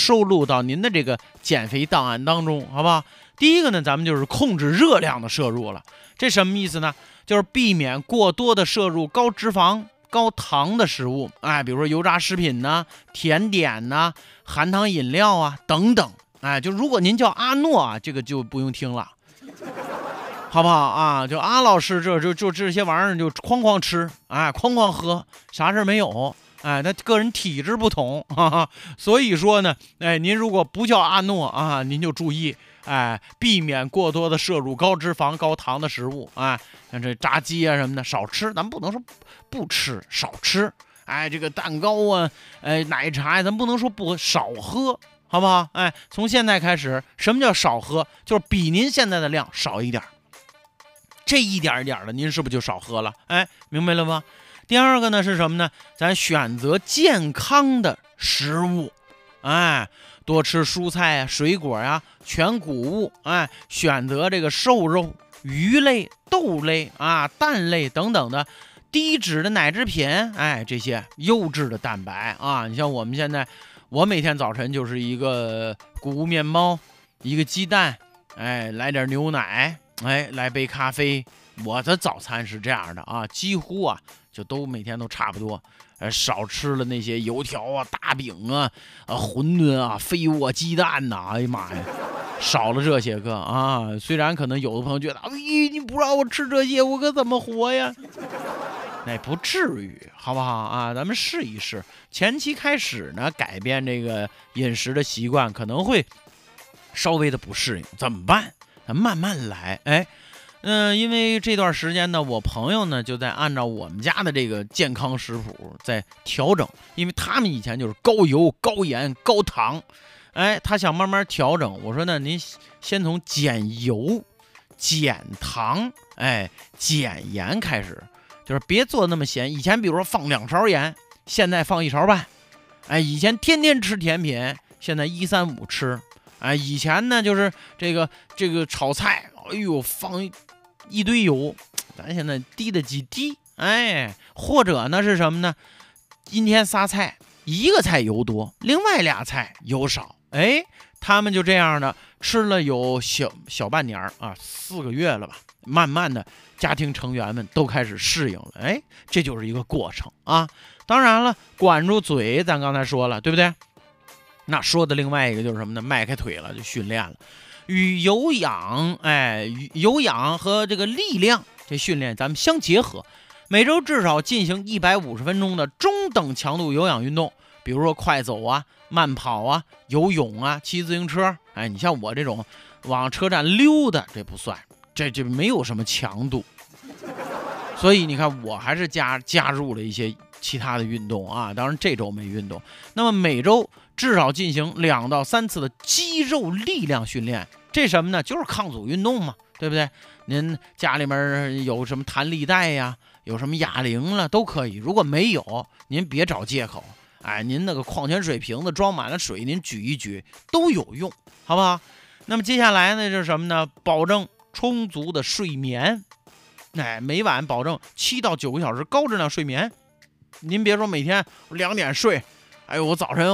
收录到您的这个减肥档案当中，好不好？第一个呢，咱们就是控制热量的摄入了。这什么意思呢？就是避免过多的摄入高脂肪、高糖的食物，比如说油炸食品呐、甜点呐、含糖饮料啊等等。就如果您叫阿诺啊，这个就不用听了，好不好啊？就阿老师就这些玩意儿就哐哐吃，哐哐喝，啥事没有。他个人体质不同，所以说呢，您如果不叫阿诺啊，您就注意，避免过多的摄入高脂肪、高糖的食物，像这炸鸡啊什么的少吃，咱们不能说不吃，少吃，这个蛋糕啊，奶茶呀，咱不能说不少喝，好不好？从现在开始，什么叫少喝？就是比您现在的量少一点，这一点一点的，您是不是就少喝了？明白了吗？第二个呢是什么呢？咱选择健康的食物，多吃蔬菜啊、水果啊、全谷物，选择这个瘦肉、鱼类、豆类蛋类等等的低脂的奶制品，这些优质的蛋白你像我们现在，我每天早晨就是一个谷物面包，一个鸡蛋，来点牛奶，来杯咖啡。我的早餐是这样的几乎就都每天都差不多，少吃了那些油条啊、大饼馄饨啊、肥窝鸡蛋呐，哎呀妈呀，少了这些个虽然可能有的朋友觉得，你不让我吃这些，我可怎么活呀？那不至于，好不好咱们试一试。前期开始呢，改变这个饮食的习惯，可能会稍微的不适应，怎么办？咱慢慢来，因为这段时间呢，我朋友呢就在按照我们家的这个健康食谱在调整，因为他们以前就是高油、高盐、高糖，他想慢慢调整。我说呢，您先从减油、减糖、减盐开始，就是别做那么咸。以前比如说放2勺盐，现在放1勺半。以前天天吃甜品，现在1、3、5吃。以前呢就是这个炒菜，放一堆油，咱现在滴的几滴，或者呢是什么呢？今天仨菜，一个菜油多，另外俩菜油少，他们就这样的吃了有小半年4个月了吧，慢慢的家庭成员们都开始适应了，这就是一个过程当然了，管住嘴，咱刚才说了，对不对？那说的另外一个就是什么呢？迈开腿了，就训练了。与有氧和这个力量这训练咱们相结合，每周至少进行150分钟的中等强度有氧运动，比如说快走慢跑游泳骑自行车。你像我这种往车站溜达，这不算，这没有什么强度。所以你看，我还是加入了一些其他的运动当然这周没运动。那么每周至少进行2到3次的肌肉力量训练，这什么呢？就是抗阻运动嘛，对不对？您家里面有什么弹力带呀，有什么哑铃了都可以。如果没有，您别找借口，您那个矿泉水瓶子装满了水，您举一举都有用，好不好？那么接下来呢，就是什么呢？保证充足的睡眠，每晚保证7到9个小时高质量睡眠。您别说每天2点睡，我早晨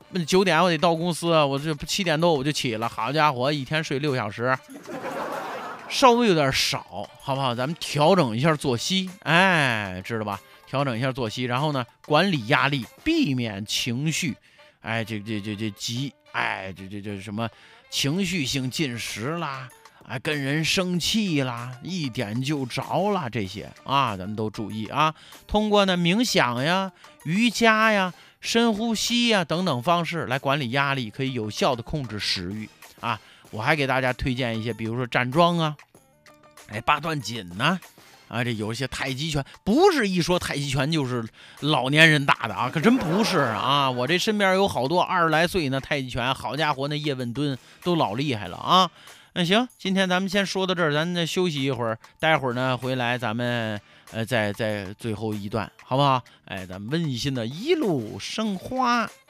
9点我得到公司，我这7点多我就起了，好家伙，一天睡6小时，稍微有点少，好不好？咱们调整一下作息，知道吧？调整一下作息，然后呢，管理压力，避免情绪，这什么情绪性进食啦，跟人生气啦，一点就着啦，这些咱们都注意通过呢冥想呀、瑜伽呀、深呼吸呀等等方式来管理压力，可以有效的控制食欲我还给大家推荐一些，比如说站桩八段锦呐这有一些太极拳，不是一说太极拳就是老年人打的可真不是我这身边有好多20来岁呢，太极拳，好家伙，那叶问蹲都老厉害了那行，今天咱们先说到这儿，咱再休息一会儿，待会儿呢回来咱们在最后一段，好不好？咱们温馨的一路生花。